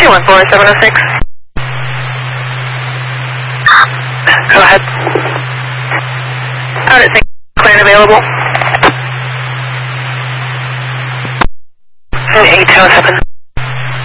314-706. Go ahead. Out at St. Clear and available. And 807.